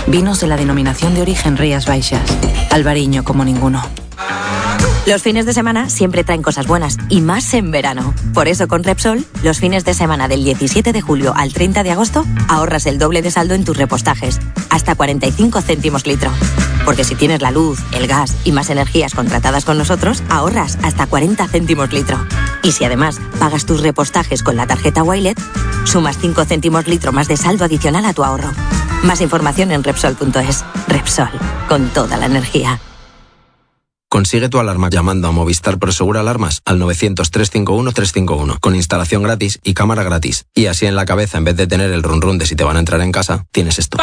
Vinos de la denominación de origen Rías Baixas. Albariño como ninguno. Los fines de semana siempre traen cosas buenas, y más en verano. Por eso con Repsol, los fines de semana del 17 de julio al 30 de agosto, ahorras el doble de saldo en tus repostajes, hasta 45 céntimos litro. Porque si tienes la luz, el gas y más energías contratadas con nosotros, ahorras hasta 40 céntimos litro. Y si además pagas tus repostajes con la tarjeta Wilet, sumas 5 céntimos litro más de saldo adicional a tu ahorro. Más información en Repsol.es. Repsol, con toda la energía. Consigue tu alarma llamando a Movistar Prosegur Alarmas al 900-351-351 con instalación gratis y cámara gratis. Y así en la cabeza, en vez de tener el run run de si te van a entrar en casa, tienes esto.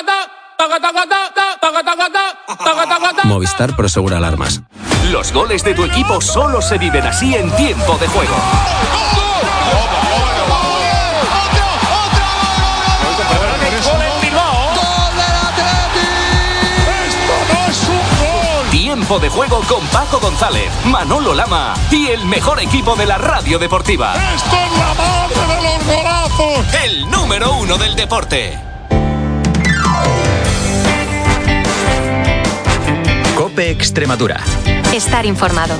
Movistar Prosegur Alarmas. Los goles de tu equipo solo se viven así en tiempo de juego. Tiempo de juego con Paco González, Manolo Lama y el mejor equipo de la radio deportiva. ¡Esto es la madre de los golazos! El número 1 del deporte. COPE Extremadura. Estar informado.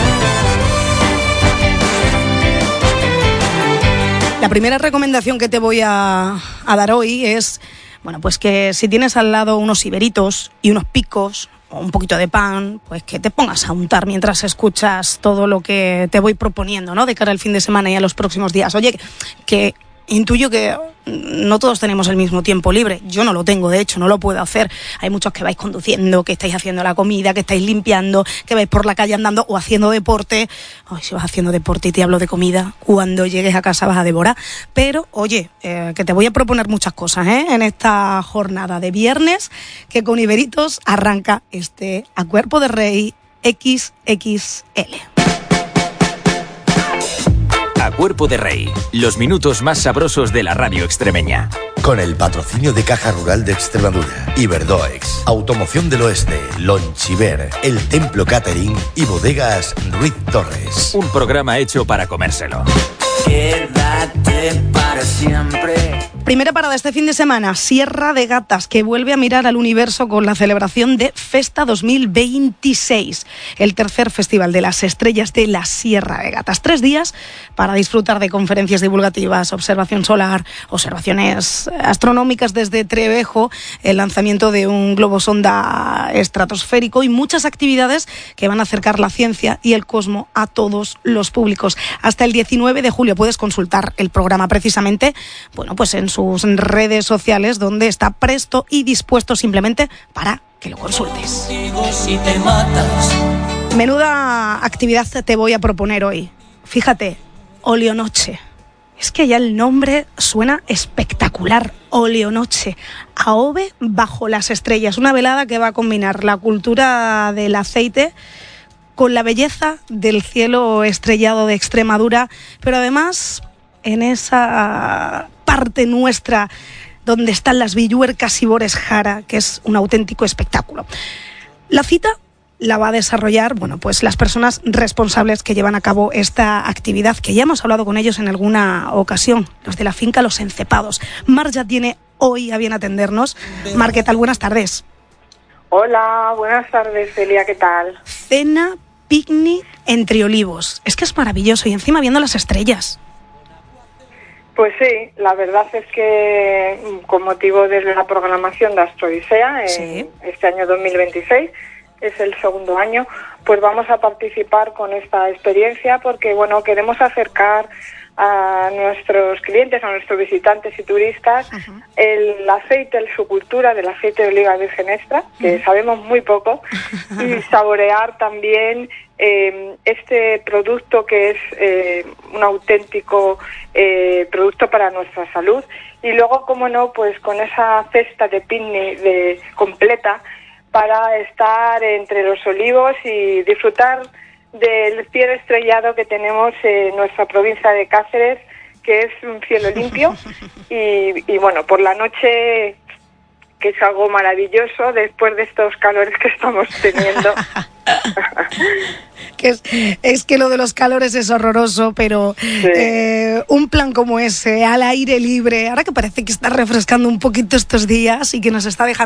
La primera recomendación que te voy a dar hoy es, bueno, pues que si tienes al lado unos iberitos y unos picos o un poquito de pan, pues que te pongas a untar mientras escuchas todo lo que te voy proponiendo, ¿no?, de cara al fin de semana y a los próximos días. Oye, que intuyo que no todos tenemos el mismo tiempo libre. Yo no lo tengo, de hecho, no lo puedo hacer. Hay muchos que vais conduciendo, que estáis haciendo la comida, que estáis limpiando, que vais por la calle andando o haciendo deporte. Ay, si vas haciendo deporte y te hablo de comida, cuando llegues a casa vas a devorar. Pero, oye, que te voy a proponer muchas cosas, en esta jornada de viernes, que con Iberitos arranca este A Cuerpo de Rey XXL. A Cuerpo de Rey, los minutos más sabrosos de la radio extremeña. Con el patrocinio de Caja Rural de Extremadura, Iberdoex, Automoción del Oeste, Lonchiver, El Templo Catering y Bodegas Ruiz Torres. Un programa hecho para comérselo. Quédate para siempre. Primera parada este fin de semana, Sierra de Gatas, que vuelve a mirar al universo con la celebración de Festa 2026, el tercer festival de las estrellas de la Sierra de Gatas. 3 días para disfrutar de conferencias divulgativas, observación solar, observaciones astronómicas desde Trevejo, el lanzamiento de un globo sonda estratosférico y muchas actividades que van a acercar la ciencia y el cosmos a todos los públicos. Hasta el 19 de julio puedes consultar el programa precisamente, bueno, pues en sus redes sociales, donde está presto y dispuesto simplemente para que lo consultes. Menuda actividad te voy a proponer hoy. Fíjate, Oleonoche. Es que ya el nombre suena espectacular. Oleonoche. Aobe bajo las estrellas. Una velada que va a combinar la cultura del aceite con la belleza del cielo estrellado de Extremadura, pero además en esa parte nuestra donde están las Villuercas y Bores Jara, que es un auténtico espectáculo. La cita la va a desarrollar, bueno, pues las personas responsables que llevan a cabo esta actividad, que ya hemos hablado con ellos en alguna ocasión, los de la finca Los Encepados. Mar ya tiene hoy a bien atendernos. Mar, ¿qué tal? Buenas tardes. Hola, buenas tardes, Celia, ¿qué tal? Cena, picnic entre olivos. Es que es maravilloso y encima viendo las estrellas. Pues sí, la verdad es que con motivo de la programación de Astrodisea, este año 2026, es el segundo año, pues vamos a participar con esta experiencia porque, bueno, queremos acercar a nuestros clientes, a nuestros visitantes y turistas, el aceite, su cultura del aceite de oliva virgen extra, que sabemos muy poco, y saborear también este producto que es un auténtico producto para nuestra salud. Y luego, como no, pues con esa cesta de picnic completa para estar entre los olivos y disfrutar del cielo estrellado que tenemos en nuestra provincia de Cáceres, que es un cielo limpio y bueno, por la noche, que es algo maravilloso después de estos calores que estamos teniendo. Es que lo de los calores es horroroso, pero un plan como ese, al aire libre, ahora que parece que está refrescando un poquito estos días y que nos está dejando